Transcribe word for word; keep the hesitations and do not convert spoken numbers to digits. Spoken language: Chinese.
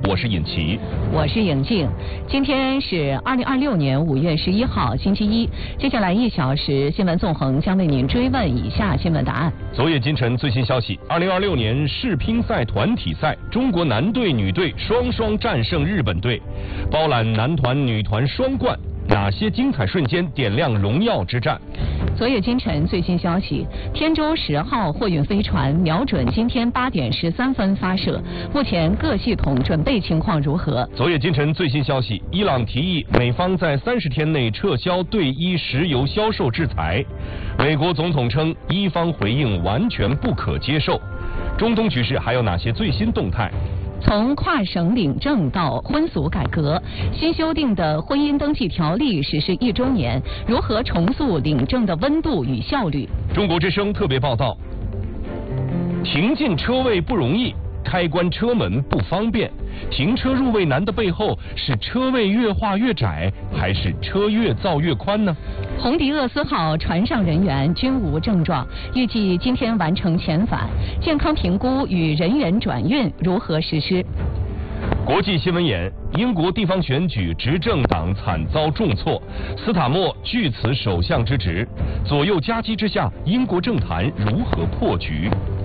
我是尹奇， 我是颖静。今天是二零二六年五月十一号，星期一。接下来一小时新闻纵横将为您追问以下新闻答案。 昨夜今晨最新消息，二零二六年世乒赛团体赛，中国男队、女队双双战胜日本队，包揽男团、女团双冠。哪些精彩瞬间点亮荣耀之战？ 昨夜今晨最新消息，天舟十号货运飞船瞄准今天八点十三分发射，目前各系统准备情况如何？ 昨夜今晨最新消息，伊朗提议美方在三十天内撤销对伊石油销售制裁，美国总统称伊方回应完全不可接受。中东局势还有哪些最新动态？ 从跨省领证到婚俗改革，新修订的婚姻登记条例实施一周年，如何重塑领证的温度与效率？ 中国之声特别报道：停进车位不容易，开关车门不方便，停车入位难的背后是车位越画越窄，还是车越造越宽呢？ 红迪厄斯号船上人员均无症状，预计今天完成遣返。健康评估与人员转运如何实施？ 国际新闻眼：英国地方选举执政党惨遭重挫，斯塔默拒辞首相之职，左右夹击之下，英国政坛如何破局？